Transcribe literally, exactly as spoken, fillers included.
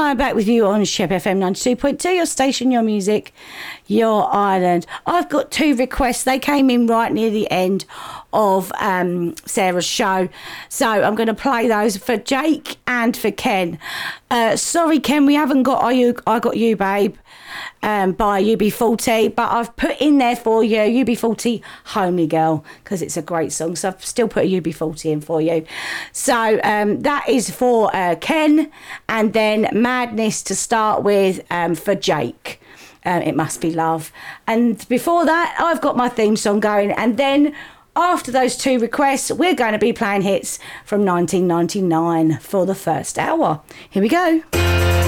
Ryan back with you on Shep F M ninety-two point two, your station, your music, your island. I've got two requests. They came in right near the end of um, Sarah's show. So I'm going to play those for Jake and for Ken. Uh, sorry, Ken, we haven't got I, you, I Got You, Babe, um, by U B forty, but I've put in there for you U B forty Homely Girl, because it's a great song. So I've still put a U B forty in for you. So um, that is for uh, Ken, and then Madness to start with um, for Jake. Um, It Must Be Love. And before that, I've got my theme song going, and then after those two requests, we're going to be playing hits from nineteen ninety-nine for the first hour. Here we go.